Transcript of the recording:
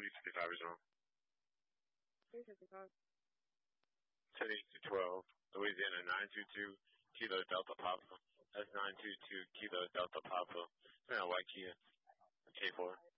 355 Arizona. 355. 10-12, Louisiana 922 Kilo Delta Papa. That's 922 Kilo Delta Papa. It's not a white Kia. K4.